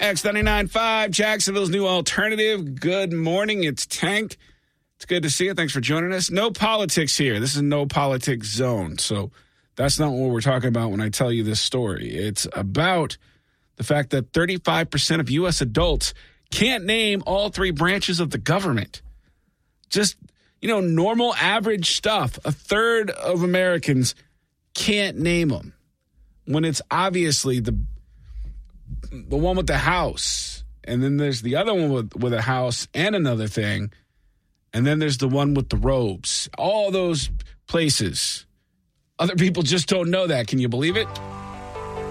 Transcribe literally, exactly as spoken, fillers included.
X ninety-nine point five, Jacksonville's new alternative. Good morning. It's Tank. It's good to see you. Thanks for joining us. No politics here. This is no politics zone. So that's not what we're talking about when I tell you this story. It's about the fact that thirty-five percent of U S adults can't name all three branches of the government. Just, you know, normal average stuff. A third of Americans can't name them when it's obviously the the one with the house. And then there's the other one with, with a house and another thing. And then there's the one with the robes. All those places. Other people just don't know that. Can you believe it?